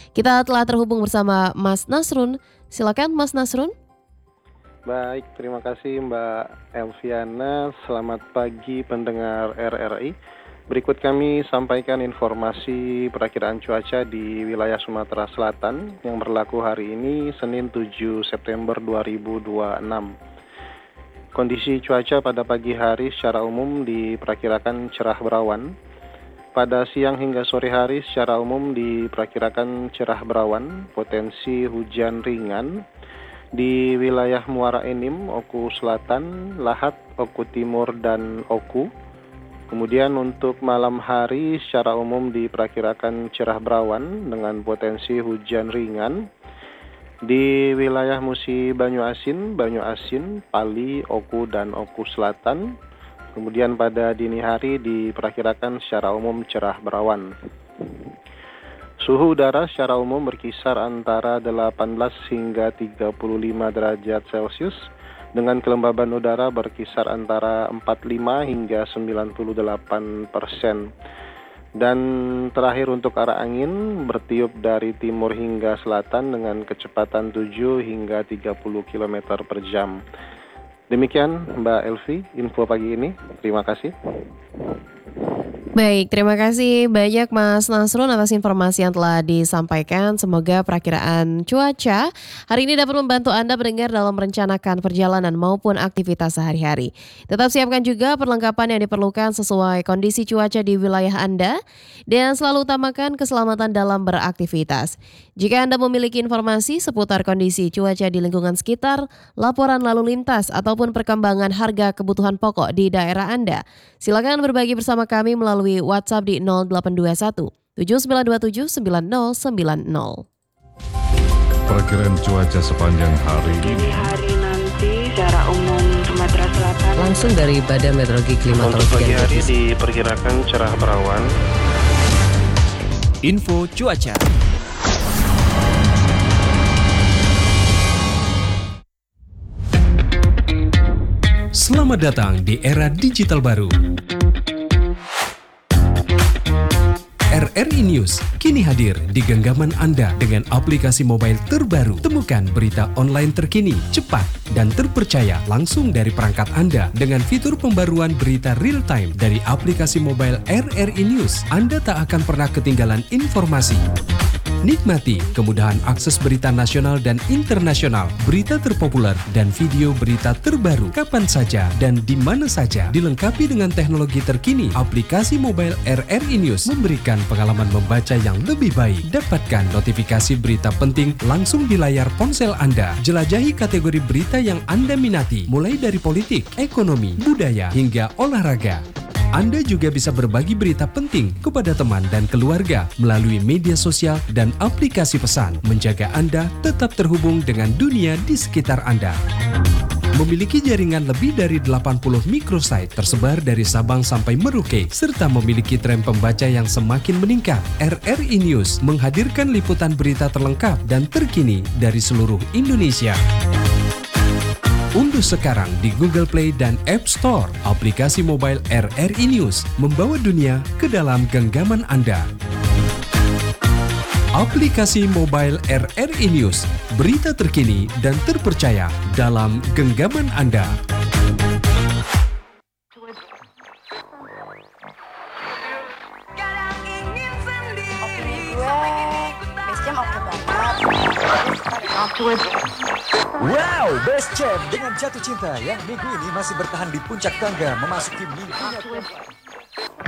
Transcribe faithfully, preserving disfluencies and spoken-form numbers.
Kita telah terhubung bersama Mas Nasrun. Silakan Mas Nasrun. Baik, terima kasih Mbak Elviana. Selamat pagi pendengar R R I. Berikut kami sampaikan informasi perakiraan cuaca di wilayah Sumatera Selatan yang berlaku hari ini Senin tujuh September dua ribu dua puluh enam. Kondisi cuaca pada pagi hari secara umum diperkirakan cerah berawan. Pada siang hingga sore hari secara umum diperkirakan cerah berawan, potensi hujan ringan di wilayah Muara Enim, Oku Selatan, Lahat, Oku Timur, dan Oku. Kemudian untuk malam hari secara umum diperkirakan cerah berawan dengan potensi hujan ringan di wilayah Musi Banyu Asin, Banyu Asin, Pali, Oku, dan Oku Selatan. Kemudian pada dini hari diperkirakan secara umum cerah berawan. Suhu udara secara umum berkisar antara delapan belas hingga tiga puluh lima derajat Celcius dengan kelembaban udara berkisar antara empat puluh lima hingga sembilan puluh delapan persen. Dan terakhir untuk arah angin bertiup dari timur hingga selatan dengan kecepatan tujuh hingga tiga puluh kilometer per jam. Demikian Mbak Elvi, info pagi ini. Terima kasih. Baik, terima kasih banyak Mas Nasrun atas informasi yang telah disampaikan. Semoga perakiraan cuaca hari ini dapat membantu Anda mendengar dalam merencanakan perjalanan maupun aktivitas sehari-hari. Tetap siapkan juga perlengkapan yang diperlukan sesuai kondisi cuaca di wilayah Anda dan selalu utamakan keselamatan dalam beraktivitas. Jika Anda memiliki informasi seputar kondisi cuaca di lingkungan sekitar, laporan lalu lintas ataupun perkembangan harga kebutuhan pokok di daerah Anda, silakan berbagi bersama kami melalui WhatsApp di nol delapan dua satu tujuh sembilan dua tujuh sembilan nol sembilan nol. Perkiraan cuaca sepanjang hari ini. Dini hari nanti secara umum Sumatera Selatan. Langsung dari Badan Meteorologi Klimatologi Untuk pagi dan hari Geofisika. diperkirakan cerah berawan. Info cuaca. Selamat datang di era digital baru. R R I News kini hadir di genggaman Anda dengan aplikasi mobile terbaru. Temukan berita online terkini, cepat, dan terpercaya langsung dari perangkat Anda dengan fitur pembaruan berita real time dari aplikasi mobile R R I News. Anda tak akan pernah ketinggalan informasi. Nikmati kemudahan akses berita nasional dan internasional, berita terpopuler, dan video berita terbaru kapan saja dan di mana saja. Dilengkapi dengan teknologi terkini, aplikasi mobile R R I News memberikan pengalaman membaca yang lebih baik. Dapatkan notifikasi berita penting langsung di layar ponsel Anda. Jelajahi kategori berita yang Anda minati, mulai dari politik, ekonomi, budaya, hingga olahraga. Anda juga bisa berbagi berita penting kepada teman dan keluarga melalui media sosial dan aplikasi pesan, menjaga Anda tetap terhubung dengan dunia di sekitar Anda. Memiliki jaringan lebih dari delapan puluh microsite tersebar dari Sabang sampai Merauke, serta memiliki tren pembaca yang semakin meningkat. R R I News menghadirkan liputan berita terlengkap dan terkini dari seluruh Indonesia. Unduh sekarang di Google Play dan App Store aplikasi mobile R R I News, membawa dunia ke dalam genggaman Anda. Aplikasi mobile R R I News, berita terkini dan terpercaya dalam genggaman Anda. Wow, Best Jam dengan Jatuh Cinta yang minggu ini masih bertahan di puncak tangga memasuki minggunya.